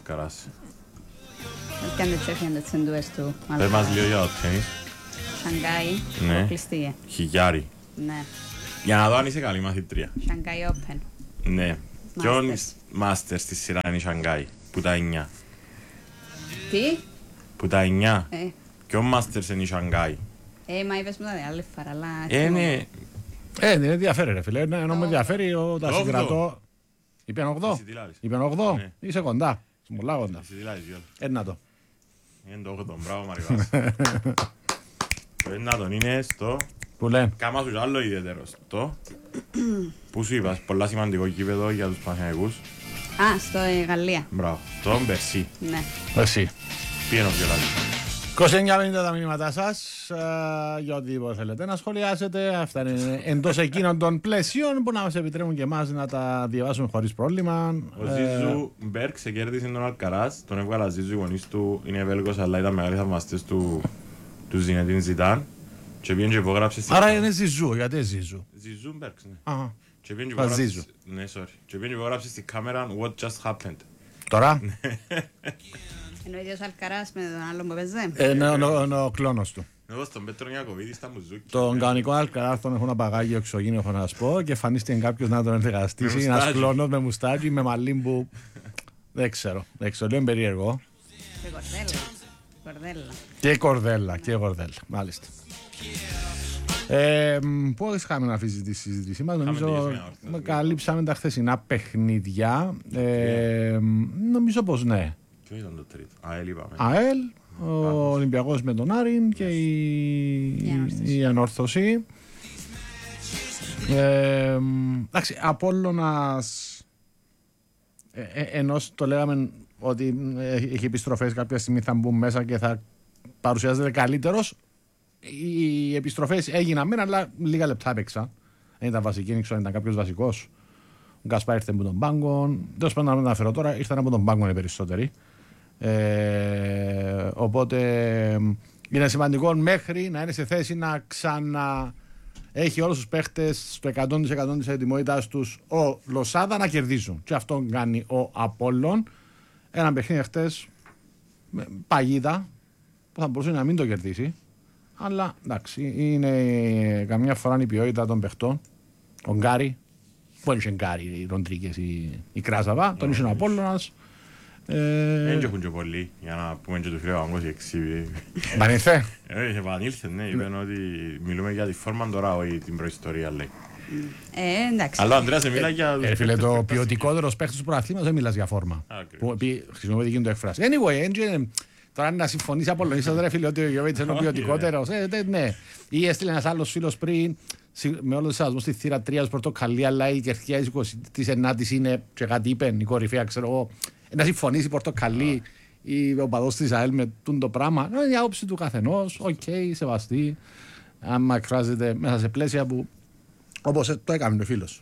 Αλκαράς. Πιάνε τσέφιαν τις εντούες του. Πες μας λίγο για το τένις. Σανγκάι, Ναι. κλειστή. Χιλιάρι. Ναι. Για να δω αν είσαι καλή μαθήτρια. Σανγκάι Open. Ναι. Ποιον Masters. μάστερ στη σειρά είναι η Σανγκάι, που τα 9. Τι? Που τα 9. Ε, Ποιον μάστερ είναι η Σανγκάι. μα είπες μου τα άλλη φορά, αλλά... Ναι. Δεν ενδιαφέρει ρε φίλε, ενώ με ενδιαφέρει τα Το συγκρατώ. Είπαν 8, Εσύ τι λάρεις. είπαν 8, Ναι. είσαι κοντά, είσαι πολλά κοντά. Εσύ τι λάζεις, Γιώργο. Ένα το. Είναι το 8, μπράβο Μαριβάς. Το ένα τον είναι στο... Που λένε. Κάμα σου κι άλλο ιδιαίτερο. Στο... Πού σου είπας, πολλά σημαντικό γήπεδο για τους Παναθηναϊκούς. Α, στο Γαλλία. Μπράβο. Στο Μπερσί. Ναι. Εσύ. Πήγαινε ο Βιολάδης. 29-50 τα μηνύματά σας για οτιδήποτε θέλετε να σχολιάσετε. Αυτά είναι εντός εκείνων των πλαισίων που να μας επιτρέπουν και εμάς να τα διαβάσουμε χωρίς πρόβλημα. Ο Ζίζου Μπέρκ ξεκέρδισε τον Αλκαράς. Τον έβγαλα Ζίζου, οι γονείς του είναι Βέλγος, αλλά ήταν μεγάλοι θαυμαστές του Ζινεντίν Ζιτάν. Και πήγαινε και υπογράψε στη... Άρα είναι Ζιζού, γιατί Ζιζού. Ζίζου Μπέρκ, ναι. Αχα. Και πήγαινε και Ζίζου. υπογράψε... Ναι, sorry. Και πήγαινε και υπογράψε στη κάμερα What Just Happened. Τώρα. Είναι ο ίδιος Αλκαράς με τον άλλον που παίζει. Είναι ο κλόνος του. Εγώ στον Πέτρο Νιακοβίδη στα Μουζούκι. Τον κανονικό Αλκαράς τον έχουν απαγάγιο εξωγήινο, έχω να σας πω, και εμφανίστηκε κάποιος να τον εργαστήσει. Με Ένας μουστάκι. κλόνος με μουστάκι, με μαλλί που... Δεν ξέρω, λίγο είναι περίεργο. Και κορδέλα. Κορδέλα. Και κορδέλα, μάλιστα. Πώς είχαμε να αφήσει τη συζήτησή μας, νομίζω τελειώσει μια όρθια. καλύψαμε τα χθεσινά παιχνίδια. Νομίζω πως ναι. Ποιο ήταν το τρίτο. ΑΕΛ είπαμε. ΑΕΛ, ο Ολυμπιακός με τον Άρην και η Ανόρθωση. Εντάξει, Απόλλωνας, ενώ το λέγαμε ότι έχει επιστροφές κάποια στιγμή θα μπουν μέσα και θα παρουσιάζεται καλύτερος, οι επιστροφές έγιναν μένα, αλλά λίγα λεπτά έπαιξα. Δεν ήταν βασική, δεν ξέρω αν ήταν κάποιος βασικός. Ο Γκασπά ήρθε από τον πάγκο. Τέλος πάντων, να μην αναφέρω τώρα, ήρθαν από τον πάγκο οι περισσότεροι. Οπότε είναι σημαντικό μέχρι να είναι σε θέση να έχει όλους τους παίχτες στο 100% της ετοιμότητας τους ο Λοσάδα να κερδίζουν. Και αυτό κάνει ο Απόλλων. Ένα παιχνίδι χτες παγίδα που θα μπορούσε να μην το κερδίσει. Αλλά εντάξει, είναι καμιά φορά η ποιότητα των παιχτών. Ο Γκάρι, που είναι Γκάρι, τον Τρίκες, η Κράζαβα, τον είσαι ο Απόλλωνας. Δεν έχουν και πολλοί, για να πούμε και του φίλου Αγκός η εξήβη. Επανήλθε. Επανήλθε, ναι, είπαν ότι μιλούμε για τη φόρμα τώρα, όχι την προϊστορία, λέει. Εντάξει. Αλλά ο Ανδρέας μιλά για... Φίλε, το ποιοτικότερο παίχτη του πρωταθλήματος δεν μιλάς για φόρμα. Ακριβώς. Που χρησιμοποιείται εκείνη το εκφράση. Anyway, τώρα να συμφωνήσει Απόλλωνας, ρε φίλε, ότι ο Γιώβετς είναι ο ποιοτικότερος. Ναι. Ή έστειλε ένας άλλος φίλος πριν, με όλο το σεβασμό στη θύρα 3 ως Πορτοκαλία, αλλά η κερκιά της 9ης είναι και κάτι είπε, η κορυφαία, ξέρω εγώ. Να συμφωνήσει η Πορτοκαλί ή ο παδός της ΑΕΛ με το πράγμα. Είναι η άποψη του καθενός, οκ, σεβαστή. Άμα εκφράζεται μέσα σε πλαίσια που, όπως το έκανε ο φίλος.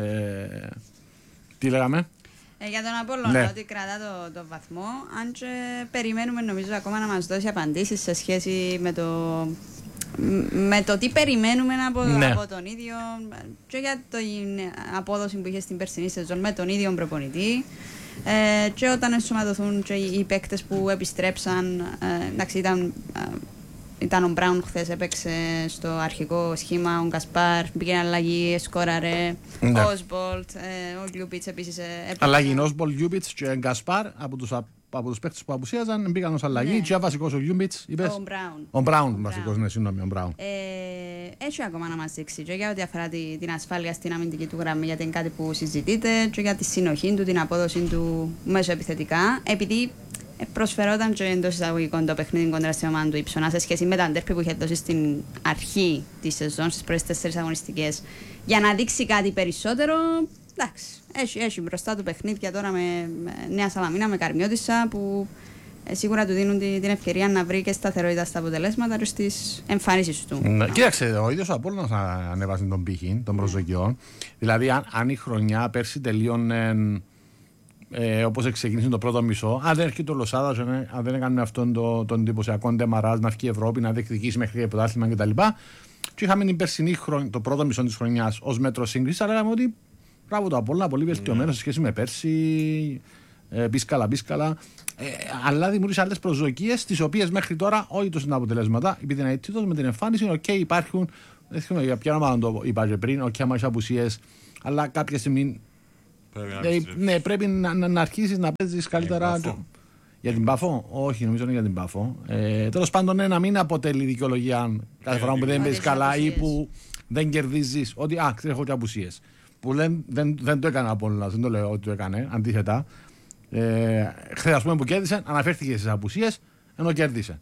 Τι λέγαμε? Για τον Απόλλωνα, Ναι. ότι κρατά το βαθμό, αν και περιμένουμε νομίζω ακόμα να μας δώσει απαντήσεις σε σχέση με το τι περιμένουμε από τον ίδιο και για την απόδοση που είχε στην περσινή σεζόν με τον ίδιο προπονητή. Και όταν ενσωματωθούν και οι παίκτες που επιστρέψαν, εντάξει, ήταν ο Μπράουν χθες, έπαιξε στο αρχικό σχήμα, ο Γκασπάρ πήγε αλλαγή, σκόραρε, Ναι. ο Όσμπολτ, ο Λιούπιτς επίσης έπαιξε. Αλλαγή Όσμπολ, Γιούμπιτς και Γκασπάρ από τους παίκτες που απουσίαζαν μπήκαν ως αλλαγή. Ναι. Και βασικός ο Γιούμπιτς, είπες. Ο Μπράουν. Ο Μπράουν βασικός, ναι, συγγνώμη, ο Μπράουν. Έχει ακόμα να μας δείξει και για ό,τι αφορά την ασφάλεια στην αμυντική του γραμμή, γιατί είναι κάτι που συζητείται, και για τη συνοχή του, την απόδοση του μέσω επιθετικά. Επειδή προσφερόταν και εντός εισαγωγικών το παιχνίδι κοντρα στην ομάδα του Ιψονά σε σχέση με τα ντέρπι που είχε δώσει στην αρχή της σεζόν, στις πρώτες 4 αγωνιστικές, για να δείξει κάτι περισσότερο. Εντάξει, έχει μπροστά του παιχνίδια τώρα με Νέα Σαλαμίνα, με Καρμιώτισσα, που σίγουρα του δίνουν την ευκαιρία να βρει και σταθερότητα στα αποτελέσματα και στις εμφανίσεις του. Ναι. Κοίταξε, ο ίδιος ο Απόλλωνας ανέβασε τον πύχη των προσδοκιών. Δηλαδή, αν η χρονιά πέρσι τελείωνε όπως ξεκίνησε το πρώτο μισό, αν δεν έρχεται ο Λοσάδας, αν δεν έκανε αυτόν τον εντυπωσιακό ντεμαράζ να βγει η Ευρώπη, να διεκδικήσει μέχρι και πρωτάθλημα κτλ. Και είχαμε την περσινή το πρώτο μισό της χρονιάς ως μέτρο σύγκρισης, αλλά λέγαμε ότι μπράβο το Απόλλωνα, πολύ βελτιωμένο σε σχέση με πέρσι. πίσκαλα. Αλλά δημιούργησε άλλες προσδοκίες, τις οποίες μέχρι τώρα όχι τόσο τα αποτελέσματα. Επειδή είναι έτσι, με την εμφάνιση, υπάρχουν. Δεν θυμάμαι για ποια ομάδα το είπα και πριν, άμα έχει απουσίες, αλλά κάποια στιγμή. Πρέπει να αρχίσεις να παίζεις καλύτερα. Για την Πάφο, όχι, νομίζω είναι για την Πάφο. Τέλος πάντων, να μην αποτελεί δικαιολογία κάθε φορά που δεν παίζεις καλά ή που δεν κερδίζεις. Ότι, ξέρω, έχω και απουσίες. Που δεν το έκανε από όλα, δεν το λέω ότι το έκανε, αντίθετα. Χθες, ας πούμε, που κέρδισε, αναφέρθηκε στις απουσίες, ενώ κέρδισε.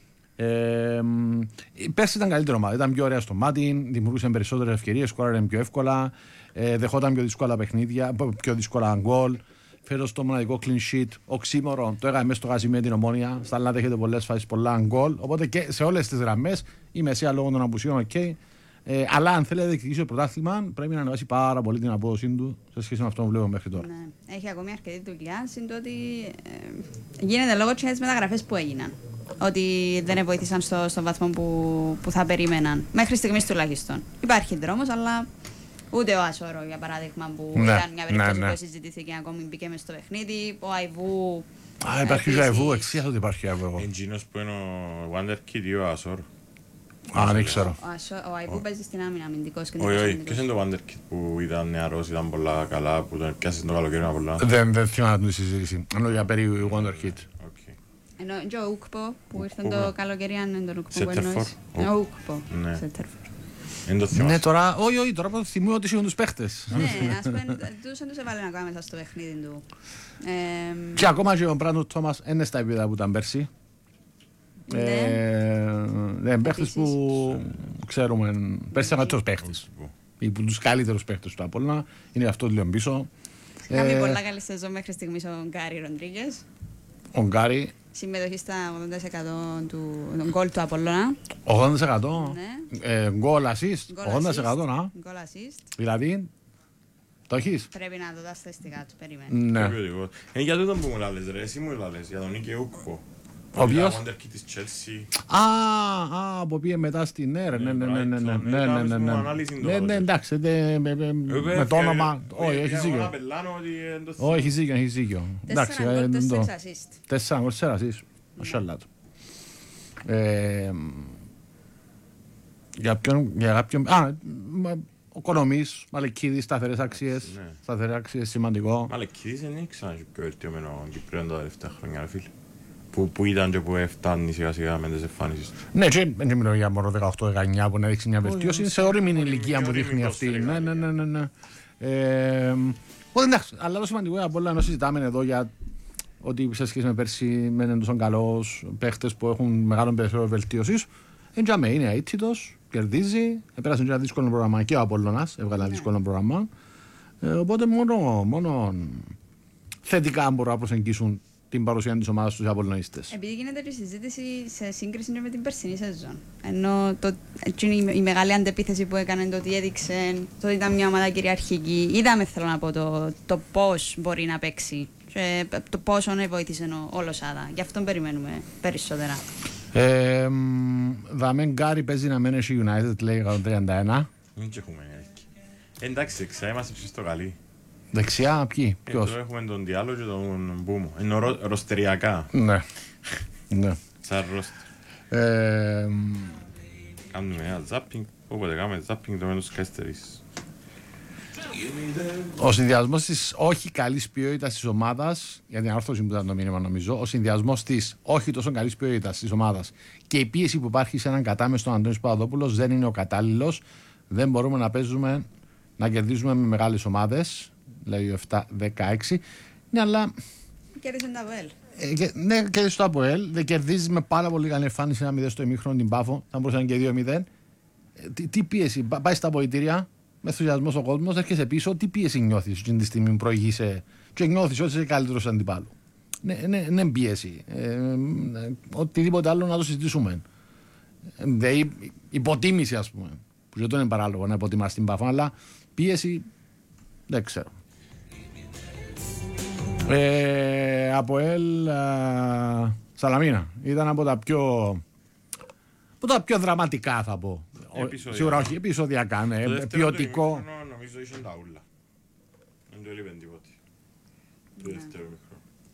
Πέρσι ήταν καλύτερο ομάδα. Ήταν πιο ωραία στο μάτι, δημιουργούσε περισσότερες ευκαιρίες, σκόραρε πιο εύκολα, δεχόταν πιο δύσκολα παιχνίδια, πιο δύσκολα γκολ. Φέρω στο μοναδικό clean sheet, οξύμορο, το έκαμε μέσα στο γάσι με την Ομόνια. Στα άλλα δέχεται πολλές φάσεις, πολλά γκολ. Οπότε και σε όλες τις γραμμές η μεσαία λόγω των απουσιών, ok. Αλλά αν θέλει να διεκδικήσει το πρωτάθλημα, πρέπει να ανεβάσει πάρα πολύ την απόδοσή του σε σχέση με αυτό που βλέπουμε μέχρι τώρα. Ναι. Έχει ακόμη αρκετή δουλειά, συν ότι γίνεται λόγω της μεταγραφές που έγιναν. Ότι δεν βοήθησαν στον βαθμό που θα περίμεναν. Μέχρι στιγμής τουλάχιστον. Υπάρχει δρόμος, αλλά ούτε ο Ασόρο, για παράδειγμα, που ήταν μια περίπτωση που συζητήθηκε και ακόμη μπήκε μες στο παιχνίδι. Ο Αϊβού. Υπάρχει ο Αϊβού, εξήγησα ότι υπάρχει ο Αϊβού. Εντζίνος που είναι ο Wonderkid ή ο Ασόρο. Δεν ξέρω. Ο Αϊβού παίζει στην άμυνα, αμυντικός και όχι, ποιος είναι το Wonderkid που ήταν νεαρός, ήταν πολλά καλά, που τον πιάσεις το καλοκαίρι πολλά. Δεν θυμάμαι τη συζήτηση. Εννοώ για περί Wonderkid. Ενώ και ο Ουκπο που ήρθε το καλοκαίρι, αν είναι τον Ουκπο που εννοείς. Ο Ουκπο, ναι, τώρα, όχι, τώρα που θυμούμαι ότι είχαν τους παίχτες. Ναι, ας πούμε, τους έβαλε να κάνει μέσα στο παιχνίδι του. Και ακόμα και ο Μπράντον Τόμας είναι στα επίπεδα που ήταν πέρσι. Ναι, παίχτες που ξέρουμε, πέρσι ήταν τους παίχτες. Τους καλύτερους παίχτες του Απόλλωνα, είναι αυτό το λέω πίσω. Κάνει πολλά καλή σεζόν μέχρι στιγμής ο Γκάρι Ροντρίγκες. Ο Γκάρι. Συμμετοχή στα 80% του γκολ του Απόλλωνα. 80%? Ναι. Γκολ assist. 80%, να. Γκολ assist. Δηλαδή, το έχεις. Πρέπει να δω τα στατιστικά του, περιμένει. Ναι. Για τούτο που μου λάλες ρε, εσύ μου λάλες, για τον Νίκε Ουκπο. Ο οποίος? Ο Wonderkid της Chelsea. Από πήγε μετά στην ναι, ναι, εντάξει, με το όνομα, όχι, έχεις δίκιο. Όχι, έχεις δίκιο. 4 γκολ, 4 assist. Μασχαλά του. Για κάποιον, ο Κονομής, Μαλεκίδης, σταθερές αξίες, σημαντικό. Μαλεκίδης δεν ξανά πιο βελτιωμένο Κυπρέον τα τελευταία χρόνια, ρε φίλε. Που ήταν και που φτάνει σιγά σιγά με τις εμφάνισεις του. Ναι, και δεν μιλώ για μόνο 18-19 που να δείξει μια βελτίωση, σε όριμη ηλικία που δείχνει αυτή. Ναι. Εντάξει, αλλά το σημαντικό είναι από όλα, ενώ συζητάμε εδώ για ότι σε σχέση με πέρσι μένουν τόσο καλός παίχτες που έχουν μεγάλο περιθώριο βελτίωσης, είναι αίτητος, κερδίζει, πέρασε ένα δύσκολο πρόγραμμα και ο Απόλλωνας, έβγαλε ένα δύσκολο πρόγραμμα, οπότε μόνο θετικά μπορούν να προσεγγίσουν την παρουσία της ομάδας στους Απολλωνιστές. Επειδή γίνεται και συζήτηση σε σύγκριση με την περσινή σεζόν. Ενώ η μεγάλη αντεπίθεση που έκανε, το ότι έδειξε, το ότι ήταν μια ομάδα κυριαρχική, είδαμε, θέλω να πω, το πώς μπορεί να παίξει και το πόσο βοήθησε ο Λοσάδα. Γι' αυτό περιμένουμε περισσότερα. Δαμέν Γκάρι παίζει να μένει στη United, λέει 131. Μην και έχουμε. Εντάξει, δεξιά είμαστε στο καλή. Δεξιά, ποιοι, ποιος? Εδώ έχουμε τον Διάλο και τον Μπούμο. Είναι ροστεριακά. Ναι. Σαν ρόστερ. Κάνουμε ένα ζάπινγκ, όποτε κάνουμε ζάπινγκ το μένους κάστερης. Ο συνδυασμός της όχι καλής ποιότητας της ομάδας, για την ανόρθωση που ήταν το μήνυμα νομίζω, ο συνδυασμός της όχι τόσο καλής ποιότητας της ομάδας και η πίεση που υπάρχει σε έναν κατάμεστο Αντώνης Παπαδόπουλος δεν είναι ο κατάλληλος. Δεν μπορούμε να παίζουμε, να κερδίζουμε με μεγάλες ομάδες. Λέει ο 7-16. Ναι, αλλά. Κέρδισε το ΑΠΟΕΛ. Ναι, κέρδισε το ΑΠΟΕΛ. Δεν κερδίζει με πάρα πολύ καλή εμφάνιση 1-0 στο ημίχρονο την Πάφο. Θα μπορούσε να είναι και 2-0. Τι πίεση. Πάει στα αποδυτήρια, με ενθουσιασμό ο κόσμο, έρχεσαι πίσω. Τι πίεση νιώθει εκείνη τη στιγμή που προηγείσαι και νιώθει ότι είσαι καλύτερο αντιπάλου. Ναι, πίεση. Οτιδήποτε άλλο να το συζητήσουμε. Υποτίμηση, α πούμε. Που δεν είναι παράλογο να υποτιμά την Πάφο, αλλά πίεση δεν ξέρω. ΑΠΟΕΛ Σαλαμίνα ήταν από τα πιο δραματικά, θα πω. Σίγουρα όχι επεισοδιακά, ναι, ποιοτικό. Νομίζω είχε τα ούλα. Δεν το έλειπεν τίποτε. Το δεύτερο μικρό.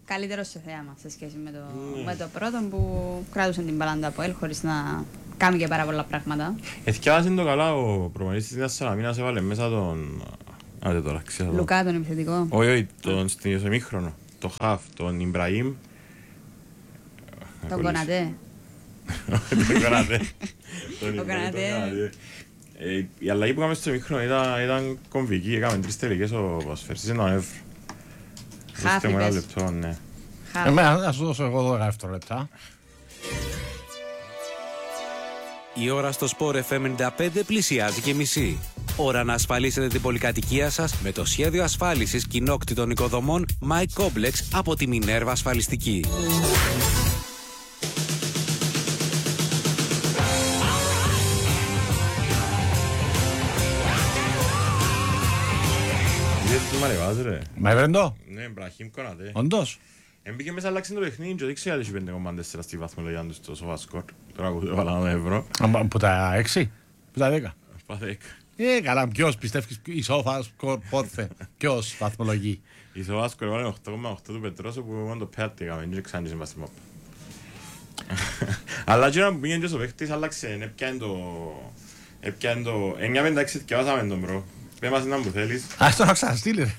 καλύτερος σε θέαμα σε σχέση με το πρώτο που κράτησε την μπάλα του ΑΠΟΕΛ χωρίς να κάνει και πάρα πολλά πράγματα. Εθιάβασε το καλά ο προπονητής της Νέας Σαλαμίνας, έβαλε μέσα τον... Άντε τώρα, ξέρω. Λουκά τον επιθετικό. Όχι, τον στο ημίχρονο. Το Χαφ, τον Ιμπραήμ. Τον Κονατέ. Τον Κονατέ. Τον Κονατέ. Η αλλαγή που έκαμε στο ημίχρονο ήταν κομβική. Έκαμε 3 τελικές ο Πασφέρσης, είναι ο Εύρ. Χαφ είπες. Να σου δώσω εγώ 12 λεπτά. Η ώρα στο Sport FM 95 πλησιάζει και μισή. Ώρα να ασφαλίσετε την πολυκατοικία σας με το σχέδιο ασφάλισης κοινόκτητων οικοδομών My Complex από τη Minerva Ασφαλιστική. Μα έβρεντο. Ναι, Μπραχήμ Κονατέ. Όντως. Έμπηκε μέσα αλλάξει το παιχνίδι και δείξει γιατί έχει 5,4 στη βαθμολογία του στο σοβασκόρ. Τώρα που το βάλαμε ευρώ. Που τα 6, που τα 10. Πάθε 10. Καλά, ποιος πιστεύεις η σοβασκόρ πόρθε, ποιος βαθμολογεί. Η σοβασκόρ έβαλε 8,8 του Πετρόσο που μόνο το πέαρτη έκαμε και ξανά μας στη μάπα. Αλλά και να πήγαινε και στο παίχτης άλλαξε, έπιανε το 9-5-6 και βάσαμε τον μπρο. Πέμας ήταν που θέλεις. Ας το να ξαναστείλει.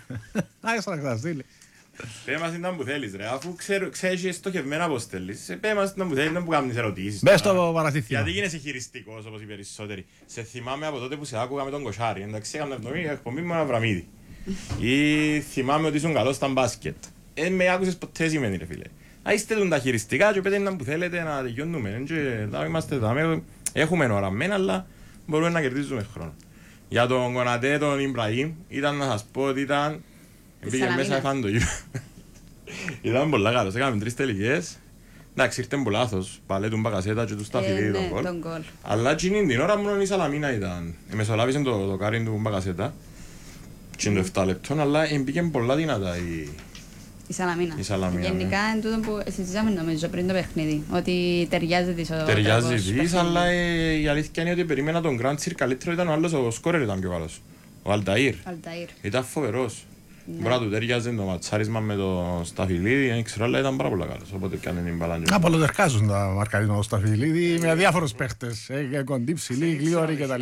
Πέμας ήταν που θέλεις ρε, αφού ξέρεις στοχευμένα πως θέλεις. Πέμας ήταν που θέλεις, δεν που κάνεις ερωτήσεις. Μπες στο παραθήθιο. Γιατί γίνεσαι χειριστικός όπως οι περισσότεροι. Σε θυμάμαι από τότε που σε άκουγα με τον Κοσάρη. Εντάξει, έκανα εκπομπή με ένα βραμίδι. Ή θυμάμαι ότι ήσουν καλός στα μπάσκετ. Με άκουσες ποτέ σημαίνει ρε φίλε. Να είστε τον τα χειριστικά και πέτε ήταν που θέλετε να τελειώνουμε. Έχουμε ώρα μένα, αλλά μπορούμε να κερδίζουμε χρόνο. Για τον Κονατέ, τον Ιμπραήμ, ήταν να σας πω ότι ήταν... Πήγε μέσα εφάν το γύρω. Ήταν πολλά καλός, έκαναμε 3 τελικές. Εντάξει, ήρθε πολύ λάθος, παλέ του Μπακασέτα και του Σταφυλίδη τον κόλ. Αλλά εκείνη την ώρα μόνο η Σαλαμίνα ήταν. Μεσολάβησε το κάριν του Μπακασέτα. Και είναι το 7 λεπτών, αλλά πήγε πολλά δυνατά η Σαλαμίνα. Γενικά είναι τούτο που συζητήσαμε νομίζω πριν το παιχνίδι. Ότι ταιριάζει της ο τρόπος. Ταιριάζει της, αλλά η αλήθεια είναι ότι περίμενα τον Γκραντ Σιρ καλύτερο ήταν ο άλλος, ο σκόρερ ήταν πιο καλός. Ο Αλταΐρ. Ήταν φοβερός. Μπορεί να του ταιριάζει το ματσάρισμα με το Σταφυλίδη, δεν ξέρω, αλλά ήταν πάρα πολύ καλός. Οπότε πιάνε την μπαλάντια. Απολοτερκάζουν τα μαρκαρίνο Σταφυλίδη με διάφορους παίχτες. Κοντή, ψηλή, γλίωρη κτλ.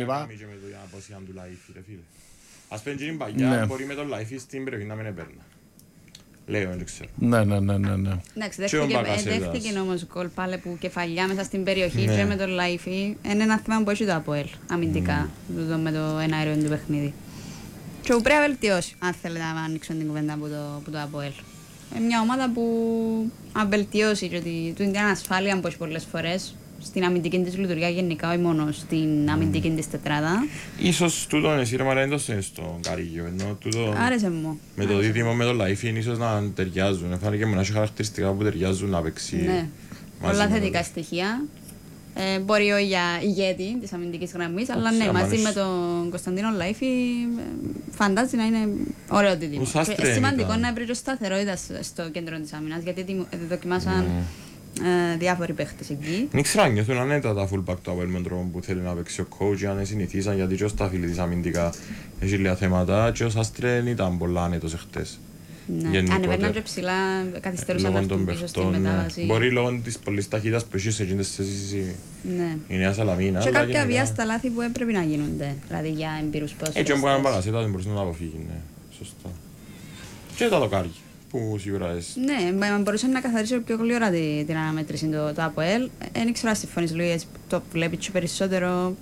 Ας πέντε την παγιά, μπορεί με τον Λαϊφή στην περιοχή να μην έπαιρνα. Λέω, δεν ξέρω. Ναι. Εντάξει, δέχτηκε όμως γκολ πάλι που κεφαλιά μέσα στην περιοχή και με τον Λαϊφή. Είναι ένα θέμα που έχει το ΑΠΟΕΛ αμυντικά με το ένα αέριο του παιχνίδι. Και που πρέπει να βελτιώσει, αν θέλετε να ανοίξουν την κουβέντα από το ΑΠΟΕΛ. Είναι μια ομάδα που αν βελτιώσει και την ασφάλεια που έχει πολλές φορές στην αμυντική της λειτουργία γενικά, όχι μόνο στην αμυντική της τετράδα. Ίσως τούτο εσύ ρε Μαρία είναι στον Καρύγιο, ενώ τούτο άρεσε μου. Με το δίδυμο με το Λαϊφή ίσως να ταιριάζουν. Φάνηκε μου να έχει χαρακτηριστικά που ταιριάζουν να παίξει. Ναι, πολλά θετικά στοιχεία. Μπορεί όχι για ηγέτη της αμυντικής γραμμής, αλλά ναι, μαζί με τον Κωνσταντίνο Λαϊφή φαντάζει να είναι ωραίο δίδυμο. Σημαντικό να βρει σταθερότητα στο κέντρο της άμυνας, γιατί δοκιμάσαν διάφοροι παίχτες εκεί. Δεν ξέρω αν νιώθουν ανέτα τα fullback του ΑΠΟΕΛ με τον τρόπο που θέλει να παίξει ο coach, αν συνηθίσαν, γιατί και ο Σταφυλίδης αμυντικά έχει λίγα θέματα και ο Σάστρεν ήταν πολλά ανέτος εχτες. Ανεβαίναν και ψηλά, καθυστερούσαν να έρθουν πίσω στη μετάβαση. Μπορεί λόγω της πολλής ταχύτητας που έχει σε εκείνες τις θέσεις η Νέα Σαλαμίνα. Και κάποια αβίαστα λάθη που έπρεπε να γίνονται, δηλαδή για εμπειρούς ποδοσφαιριστές. Έτσι όμως κάνουν Μπακασέτα δεν μπορούσε να τα αποφύγει, ναι, σωστά. Και τα δοκάρια. Που σίγουρα εσύ. Ναι, μπορούσε να καθαρίσει πιο γλυόρα την αναμέτρηση το ΑΠΟΕΛ. Δεν ξέρω αν συμφωνείς λίγο, το βλέπει και περισσότερο.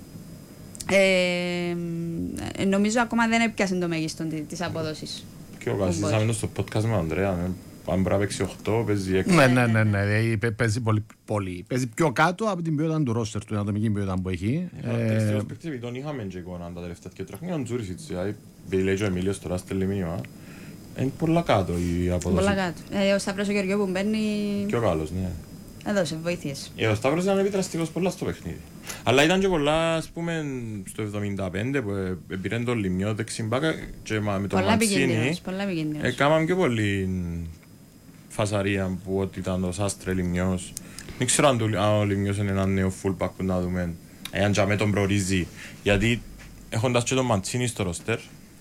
Νομίζω ακόμα δεν έπιασε το μέγιστο της απόδοσης. Και ο Κασίσαμε στο podcast με τον Ανδρέα, αν μπορεί να παίξει 8, παίζει 6. Ναι, παίζει πολύ. Παίζει πιο κάτω από την ποιότητα του ρόστερ, την ατομική ποιότητα που έχει. Χαρακτηριστικός παίκτης, τον είχαμε και εικόνα τα τελευταία και τρέχουν τον Τζούρισιτς, λέει και ο Εμίλιος τώρα στέλνει μήνυμα. Είναι πολλά κάτω η απόδοση. Πολλά κάτω. Ο Σταύρος ο Γεωργιού που μπαίνει... Πιο καλός, ναι. Έδωσε βοήθειες. Ο Σταύρος ήταν επιδραστικός πολλά στο παιχνίδι. Αλλά ήταν και πολλά, ας πούμε, στο 75 που πήρε τον Λιμιό δεξιμπάκα και με τον Μαντσίνη. Έκαναμε και πολύ φασαρία που ότι ήταν ο Σάστρε Λιμιός. Δεν ξέρω αν ο Λιμιός είναι ένα νέο fullback που να δούμε. Εάν και με τον προορίζει. Γιατί έχοντας και τον Μαντσίνη στο ρόστερ,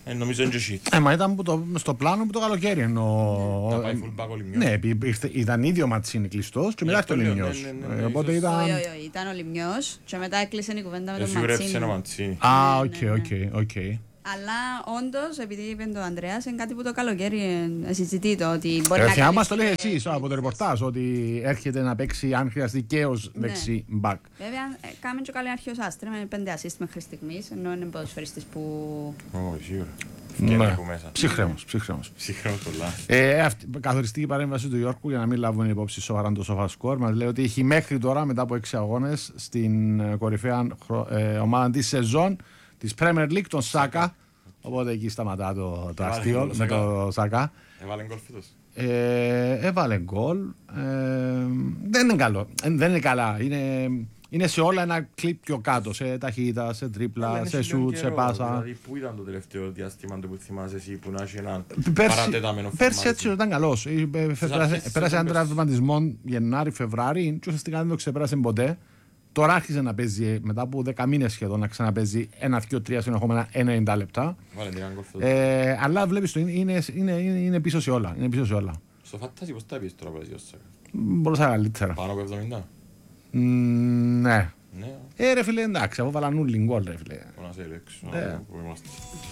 Νομίζω είναι και εσύ. Μα ήταν στο πλάνο που το καλοκαίρι εννοώ. Να πάει full back ο Λιμιός. Ναι, ήταν ήδη ο Ματσίνη κλειστός και μετά έρθει ο Λιμιός. Οπότε ήταν... Όχι, ήταν ο Λιμιός και μετά έκλεισε η κουβέντα με τον Σιγουρεύσε ένα Ματσίνη. Ματσίνη. οκ. Αλλά όντως, επειδή είπε το Ανδρέας, είναι κάτι που το καλοκαίρι συζητείται ότι μπορεί να κάνει. Μας το λέει εσείς από το ρεπορτάζ ότι έρχεται να παίξει αν χρειαστεί και ως δεξί μπακ. Βέβαια, κάμε και καλή αρχή ως Άστρε με 5 assist μέχρι στιγμής, ενώ είναι ποδοσφαιριστής που... Όχι, σίγουρα. Ναι. Ψύχρεμος πολλά. Καθοριστική παρέμβαση του Ιόρκου, για να μην λάβουμε υπόψη σοβαρά το σοφά σκορ, μας λέει ότι έχει μέχρι τώρα, μετά από 6 αγώνες, στην κορυφαία ομάδα της σεζόν της Premier League, τον Σάκα. Οπότε εκεί σταματά το αστείο με τον Σάκα. Έβαλε γκολ φέτος. Έβαλε γκολ. Δεν είναι καλό. Δεν είναι καλά. Είναι σε όλα ένα κλιπ πιο κάτω. Σε ταχύτητα, σε τρίπλα, σε σουτ, σε πάσα. Δηλαδή, πού ήταν το τελευταίο διάστημα που θυμάσαι εσύ που να έχει έναν παρατεταμένο φορμάρισμα? Πέρσι έτσι ήταν καλός. Πέρασε έναν τραυματισμό Γενάρη-Φεβράρι και ουσιαστικά δεν το ξεπέρασε ποτέ. Τώρα άρχισε να παίζει μετά από 10 μήνες σχεδόν να ξαναπέζει 1-2-3 συνεχόμενα 90 λεπτά. Αλλά βλέπεις το είναι πίσω σε όλα. Στο φαντάζι πώς τα πεις τώρα πέρασι ως Σάκα? Μπορούσα καλύτερα. Πάνω από 70? Ναι. Ρε φίλε, εντάξει, αφού βάλαν ούλοι γκολ ρε φίλε. Πού να σε έλεξω, πού είμαστε.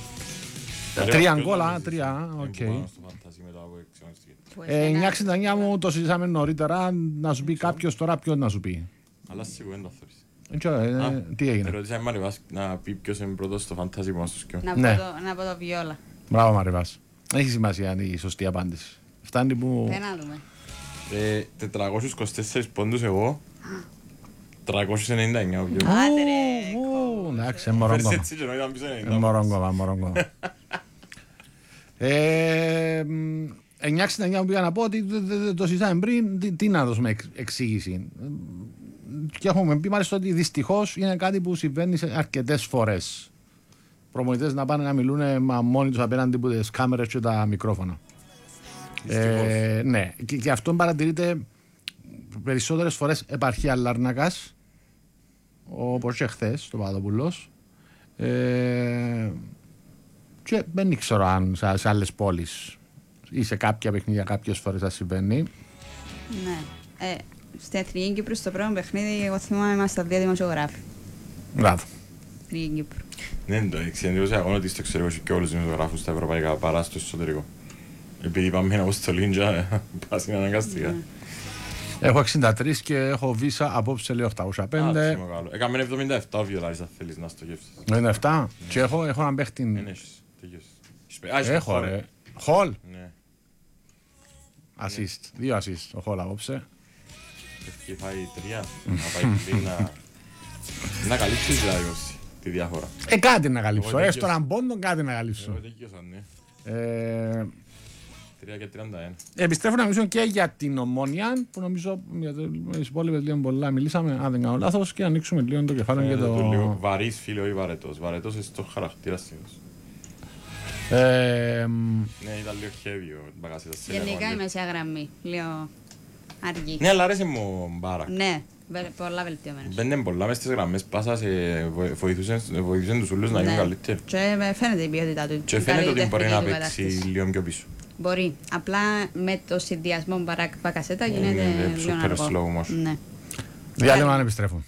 3 γκολ, 3, οκ. 969 μου το συζητάμε νωρίτερα, να σου πει κάποιος τώρα ποιος να σου πει. Αλλά σίγουρα δεν το θέλεις. Τι έγινε? Ρωτήσα Μαριβάς να πει ποιος είναι πρώτος στο φαντάζι που μας το σκιώ. Να πω το Βιόλα. Μπράβο Μαριβάς. Δεν έχει σημασία η σωστή απάντηση. Φτάνει που... Δεν να δούμε. 424 πόντους εγώ. 399 ο Βιόλα. Άντε ρε. Εντάξει, μωρό ακόμα. 969 που πήγα να πω ότι το συζητάμε πριν, τι να δώσουμε εξήγηση. Και έχουμε πει μάλιστα ότι δυστυχώς είναι κάτι που συμβαίνει αρκετές φορές. Προπονητές να πάνε να μιλούν μόνοι τους απέναντι από τις κάμερες και τα μικρόφωνα. Ναι, και αυτό παρατηρείται περισσότερες φορές επαρχία Λάρνακας, όπως και χθες το Παπαδόπουλος. Και δεν ξέρω αν σε άλλες πόλεις ή σε κάποια παιχνίδια κάποιες φορές θα συμβαίνει. Ναι. Στην Εθνική Κύπρου στο πρώτο παιχνίδι, εγώ θυμάμαι είμαστε 2 δημοσιογράφοι. Μπράβο. Εθνική Κύπρου. Ναι, το εξεντρώσει αγώνα ότι στο εξωτερικό και όλους τους δημοσιογράφους στα ευρωπαϊκά παρά στο εσωτερικό. Επειδή πάμε να στο Λίντζα, πας είναι αναγκαστικά. Έχω 63 και έχω βίσα απόψε λέει 805. Έκαμε 77 ο Βιολάρης αν θέλεις να στοχεύσεις. 97 και έχω έναν παίχτη. Έχω ρε. Χολ. Assist, 2 assist ο Χολ απόψε. Και πάει 3, να πάει πριν να καλύψεις δηλαδή τη διάφορα. Κάτι να καλύψω, έστω έναν πόντο κάτι να καλύψω. 3 και 31. Επιστρέφω να μιλήσω και για την Ομόνια, που νομίζω για τις υπόλοιπες λίγο πολλά μιλήσαμε, αν δεν κάνω λάθος, και ανοίξουμε λίγο το κεφάλαιο για το... Λίγο βαρύς φίλο ή βαρετός. Βαρετός είναι στο χαρακτήρα συνήθως. Ναι, ήταν λίγο heavy. Γενικά η μεσαία γραμμή, λίγο αργή. Ναι, αλλά άρεσε μου μπάρα. Ναι, πολλά βελτιωμένος. Μπαίνουν πολλά μες στις γραμμές, πάσα βοηθούσαν τους ούλους να γίνουν καλύτεροι. Και φαίνεται η ποιότητά του. Και φαίνεται ότι μπορεί να παίξει λίγο πιο πίσω. Μπορεί. Απλά με το συνδυασμό Μπακασέτα γίνεται λίγο αργό. Διάλειμμα αν επιστρέφω.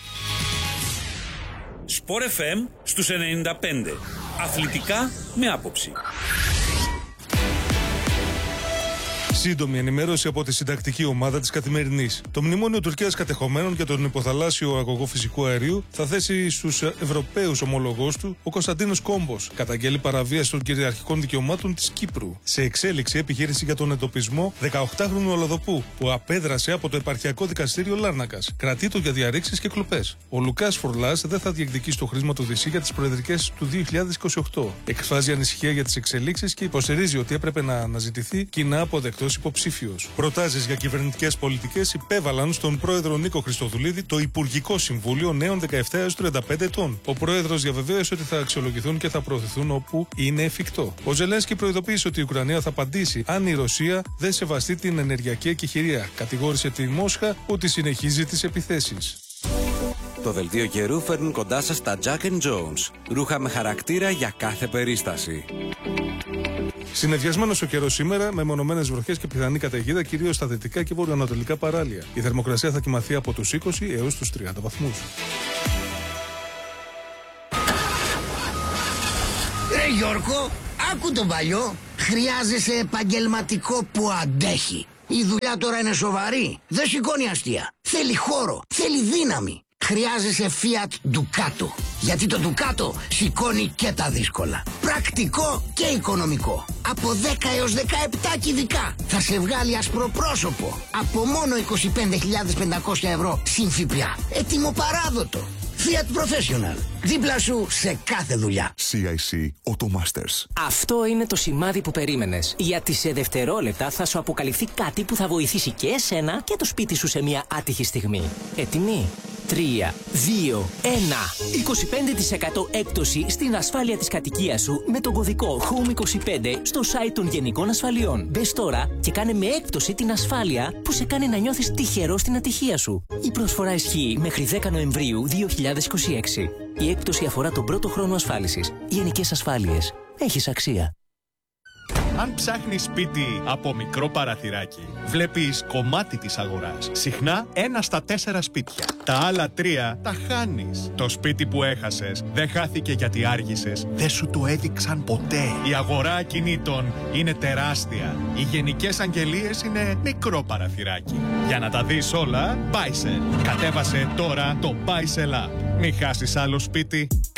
Σπορ FM στους 95. Αθλητικά με άποψη. Σύντομη ενημέρωση από τη συντακτική ομάδα της Καθημερινής. Το μνημόνιο Τουρκίας κατεχομένων για τον υποθαλάσσιο αγωγό φυσικού αερίου θα θέσει στους Ευρωπαίους ομολογούς του ο Κωνσταντίνος Κόμπος. Καταγγέλει παραβίαση των κυριαρχικών δικαιωμάτων της Κύπρου. Σε εξέλιξη επιχείρηση για τον εντοπισμό 18χρονου Ολοδοπού που απέδρασε από το Επαρχιακό Δικαστήριο Λάρνακας. Κρατείτο για διαρρήξεις και κλοπές. Ο Λουκάς Φορλάς δεν θα διεκδικήσει το χρήσμα του Δυσί για τις προεδρικές του 2028. Εκφράζει ανησυχία για τις εξελίξεις και υποστηρίζει ότι έπρεπε να αναζητηθεί κοινά αποδεκτός υποψήφιος. Προτάσεις για κυβερνητικές πολιτικές υπέβαλαν στον πρόεδρο Νίκο Χριστοδουλίδη το Υπουργικό Συμβούλιο Νέων 17 έως 35 ετών. Ο πρόεδρος διαβεβαίωσε ότι θα αξιολογηθούν και θα προωθηθούν όπου είναι εφικτό. Ο Ζελένσκι προειδοποίησε ότι η Ουκρανία θα απαντήσει αν η Ρωσία δεν σεβαστεί την ενεργειακή εκεχηρία. Κατηγόρησε τη Μόσχα ότι συνεχίζει τις επιθέσεις. Το δελτίο καιρού φέρνουν κοντά σας τα Jack & Jones. Ρούχα με χαρακτήρα για κάθε περίσταση. Συνεδριασμένος ο καιρός σήμερα, με μονομένες βροχές και πιθανή καταιγίδα κυρίως στα δυτικά και βορειοανατολικά παράλια. Η θερμοκρασία θα κυμαθεί από τους 20 έως τους 30 βαθμούς. Ρε Γιώργο, άκου τον παλιό. Χρειάζεσαι επαγγελματικό που αντέχει. Η δουλειά τώρα είναι σοβαρή. Δεν σηκώνει αστεία. Θέλει χώρο, θέλει δύναμη. Χρειάζεσαι Fiat Ducato. Γιατί το Ducato σηκώνει και τα δύσκολα. Πρακτικό και οικονομικό. Από 10 έως 17 κυβικά. Θα σε βγάλει ασπροπρόσωπο. Από μόνο 25.500 ευρώ συν ΦΠΑ. Έτοιμο παράδοτο. Fiat Professional. Δίπλα σου σε κάθε δουλειά. CIC Automasters. Αυτό είναι το σημάδι που περίμενες. Γιατί σε δευτερόλεπτα θα σου αποκαλυφθεί κάτι που θα βοηθήσει και εσένα και το σπίτι σου σε μια άτυχη στιγμή. Έτοιμοι? 3, 2, 1. 25% έκπτωση στην ασφάλεια της κατοικίας σου με τον κωδικό HOME25 στο site των Γενικών Ασφαλιών. Μπες τώρα και κάνε με έκπτωση την ασφάλεια που σε κάνει να νιώθεις τυχερό στην ατυχία σου. Η προσφορά ισχύει μέχρι 10 Νοεμβρίου 2026. Η έκπτωση αφορά τον πρώτο χρόνο ασφάλισης. Γενικές Ασφάλειες. Έχεις αξία. Αν ψάχνεις σπίτι από μικρό παραθυράκι, βλέπεις κομμάτι της αγοράς. Συχνά 1 στα 4 σπίτια. Τα άλλα 3 τα χάνεις. Το σπίτι που έχασες δεν χάθηκε γιατί άργησες. Δεν σου το έδειξαν ποτέ. Η αγορά ακινήτων είναι τεράστια. Οι γενικές αγγελίες είναι μικρό παραθυράκι. Για να τα δεις όλα, Buysell. Κατέβασε τώρα το Buysell App. Μην χάσεις άλλο σπίτι.